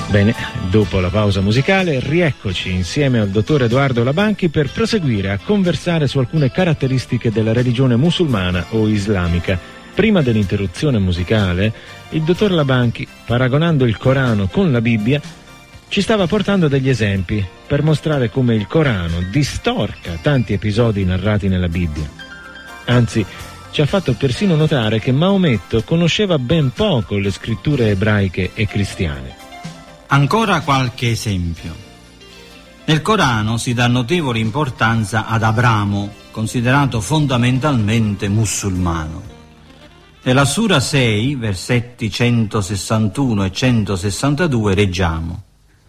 Bene, dopo la pausa musicale, rieccoci insieme al dottor Edoardo Labanchi per proseguire a conversare su alcune caratteristiche della religione musulmana o islamica. Prima dell'interruzione musicale, il dottor Labanchi, paragonando il Corano con la Bibbia, ci stava portando degli esempi per mostrare come il Corano distorca tanti episodi narrati nella Bibbia. Anzi, ci ha fatto persino notare che Maometto conosceva ben poco le scritture ebraiche e cristiane. Ancora qualche esempio. Nel Corano si dà notevole importanza ad Abramo, considerato fondamentalmente musulmano. Nella Sura 6, versetti 161 e 162, leggiamo: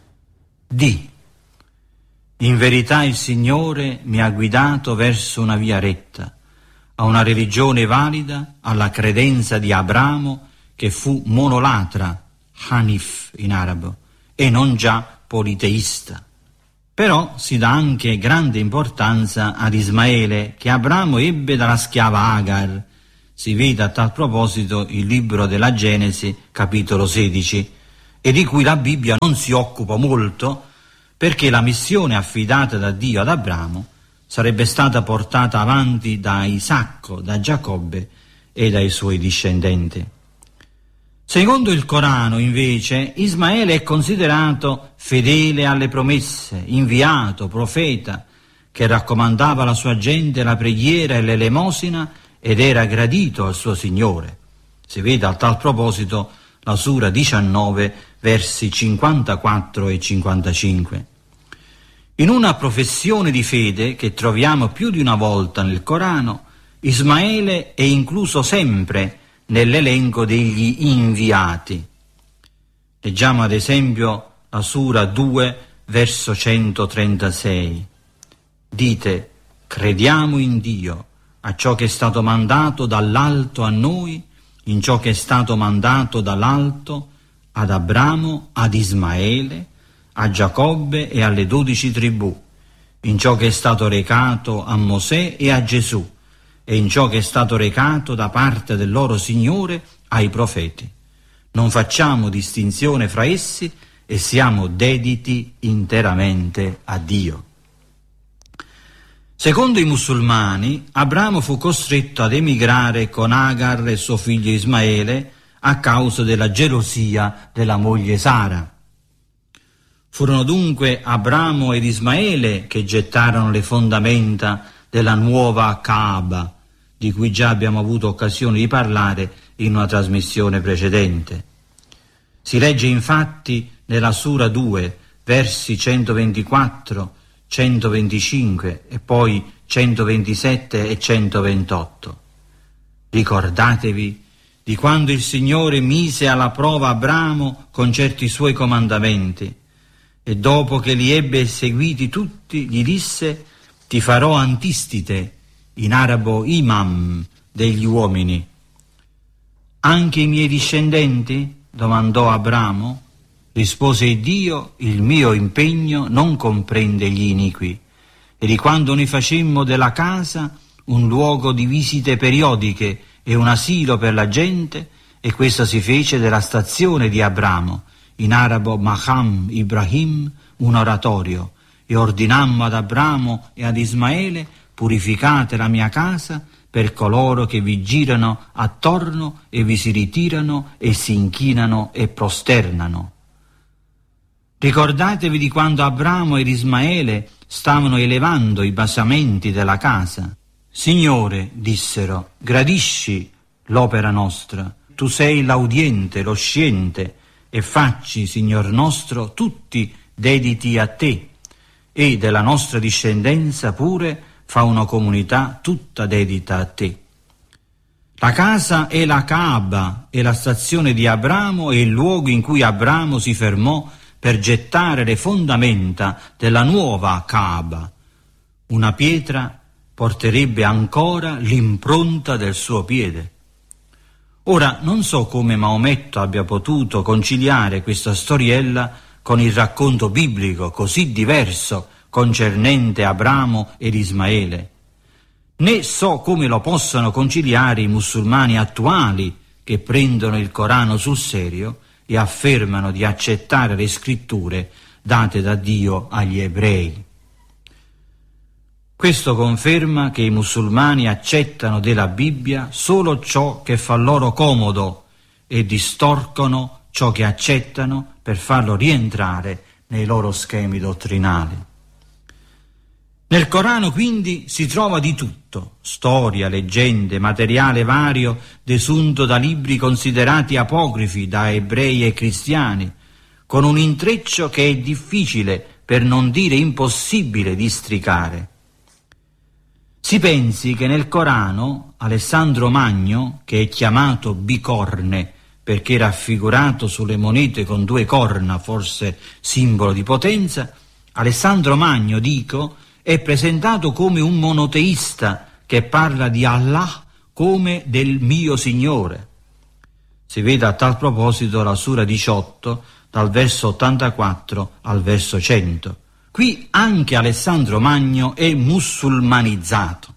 Di, in verità il Signore mi ha guidato verso una via retta, a una religione valida, alla credenza di Abramo, che fu monolatra, Hanif in arabo, e non già politeista. Però si dà anche grande importanza ad Ismaele, che Abramo ebbe dalla schiava Agar. Si vede a tal proposito il libro della Genesi, capitolo 16, e di cui la Bibbia non si occupa molto, perché la missione affidata da Dio ad Abramo sarebbe stata portata avanti da Isacco, da Giacobbe e dai suoi discendenti. Secondo il Corano, invece, Ismaele è considerato fedele alle promesse, inviato, profeta, che raccomandava alla sua gente la preghiera e l'elemosina ed era gradito al suo Signore. Si vede a tal proposito la Sura 19, versi 54 e 55. In una professione di fede che troviamo più di una volta nel Corano, Ismaele è incluso sempre nell'elenco degli inviati. Leggiamo ad esempio la Sura 2, verso 136. Dite, crediamo in Dio, a ciò che è stato mandato dall'alto a noi, in ciò che è stato mandato dall'alto ad Abramo, ad Ismaele, a Giacobbe e alle 12 tribù, in ciò che è stato recato a Mosè e a Gesù, e in ciò che è stato recato da parte del loro Signore ai profeti. Non facciamo distinzione fra essi e siamo dediti interamente a Dio. Secondo i musulmani, Abramo fu costretto ad emigrare con Agar e suo figlio Ismaele a causa della gelosia della moglie Sara. Furono dunque Abramo ed Ismaele che gettarono le fondamenta della nuova Kaaba, di cui già abbiamo avuto occasione di parlare in una trasmissione precedente. Si legge infatti nella Sura 2, versi 124, 125 e poi 127 e 128. Ricordatevi di quando il Signore mise alla prova Abramo con certi suoi comandamenti e dopo che li ebbe eseguiti tutti gli disse: ti farò antistite, in arabo imam, degli uomini. Anche i miei discendenti? Domandò Abramo. Rispose Dio: il mio impegno non comprende gli iniqui. E di quando noi facemmo della casa un luogo di visite periodiche e un asilo per la gente, e questo si fece della stazione di Abramo, in arabo Maqam Ibrahim, un oratorio, e ordinammo ad Abramo e ad Ismaele: purificate la mia casa per coloro che vi girano attorno e vi si ritirano e si inchinano e prosternano. Ricordatevi di quando Abramo ed Ismaele stavano elevando i basamenti della casa. Signore, dissero, gradisci l'opera nostra, tu sei l'audiente, lo sciente, e facci, Signor nostro, tutti dediti a te, e della nostra discendenza pure fa una comunità tutta dedita a te. La casa è la Kaaba, è la stazione di Abramo e il luogo in cui Abramo si fermò per gettare le fondamenta della nuova Kaaba. Una pietra porterebbe ancora l'impronta del suo piede. Ora, non so come Maometto abbia potuto conciliare questa storiella con il racconto biblico così diverso concernente Abramo ed Ismaele, né so come lo possano conciliare i musulmani attuali che prendono il Corano sul serio e affermano di accettare le scritture date da Dio agli ebrei. Questo conferma che i musulmani accettano della Bibbia solo ciò che fa loro comodo e distorcono ciò che accettano per farlo rientrare nei loro schemi dottrinali. Nel Corano quindi si trova di tutto: storia, leggende, materiale vario desunto da libri considerati apocrifi da ebrei e cristiani, con un intreccio che è difficile, per non dire impossibile, districare. Si pensi che nel Corano Alessandro Magno, che è chiamato bicorne perché raffigurato sulle monete con 2 corna, forse simbolo di potenza, Alessandro Magno, dico, è presentato come un monoteista che parla di Allah come del mio Signore. Si vede a tal proposito la Sura 18, dal verso 84 al verso 100. Qui anche Alessandro Magno è musulmanizzato.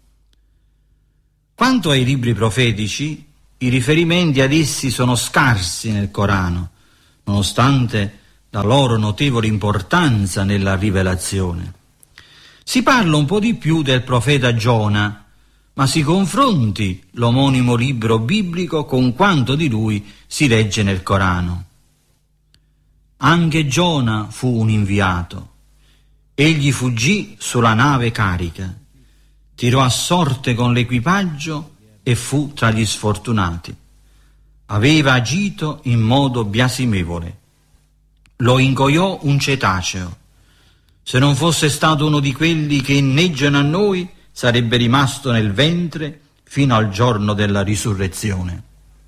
Quanto ai libri profetici, i riferimenti ad essi sono scarsi nel Corano, nonostante la loro notevole importanza nella rivelazione. Si parla un po' di più del profeta Giona, ma si confronti l'omonimo libro biblico con quanto di lui si legge nel Corano. Anche Giona fu un inviato. Egli fuggì sulla nave carica, tirò a sorte con l'equipaggio e fu tra gli sfortunati. Aveva agito in modo biasimevole. Lo ingoiò un cetaceo. Se non fosse stato uno di quelli che inneggiano a noi, sarebbe rimasto nel ventre fino al giorno della risurrezione.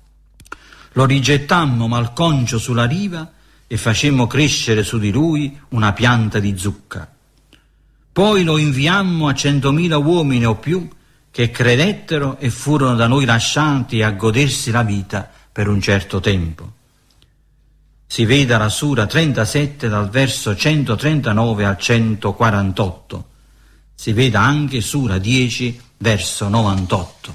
Lo rigettammo malconcio sulla riva e facemmo crescere su di lui una pianta di zucca. Poi lo inviammo a 100.000 uomini o più che credettero e furono da noi lasciati a godersi la vita per un certo tempo. Si veda la Sura 37 dal verso 139 al 148. Si veda anche Sura 10 verso 98.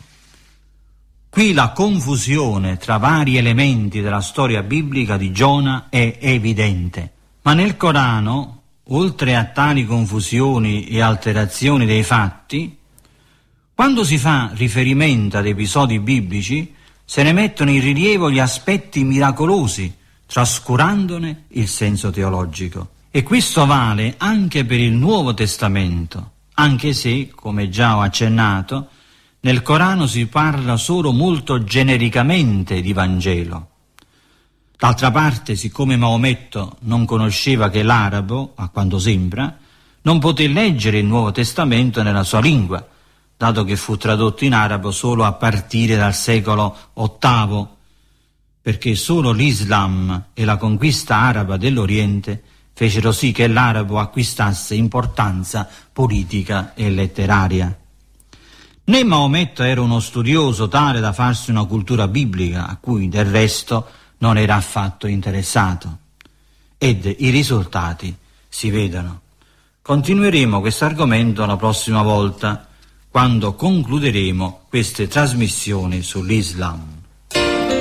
Qui la confusione tra vari elementi della storia biblica di Giona è evidente, ma nel Corano, oltre a tali confusioni e alterazioni dei fatti, quando si fa riferimento ad episodi biblici, se ne mettono in rilievo gli aspetti miracolosi, trascurandone il senso teologico. E questo vale anche per il Nuovo Testamento, anche se, come già ho accennato, nel Corano si parla solo molto genericamente di Vangelo. D'altra parte, siccome Maometto non conosceva che l'arabo, a quanto sembra, non poté leggere il Nuovo Testamento nella sua lingua, dato che fu tradotto in arabo solo a partire dal secolo VIII, perché solo l'Islam e la conquista araba dell'Oriente fecero sì che l'arabo acquistasse importanza politica e letteraria. Né Maometto era uno studioso tale da farsi una cultura biblica, a cui del resto non era affatto interessato. Ed i risultati si vedono. Continueremo questo argomento la prossima volta, quando concluderemo queste trasmissioni sull'Islam.